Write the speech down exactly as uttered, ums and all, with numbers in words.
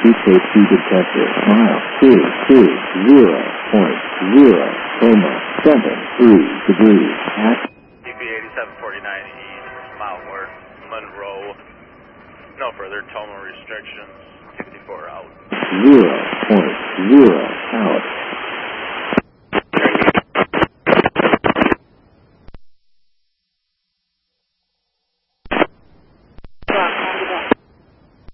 safety detector. Mile two two zero point zero, coma seven three degrees. At D B eighty-seven forty-nine East, mile north, Monroe. No further Toma restrictions. sixty-four out. Zero point zero out.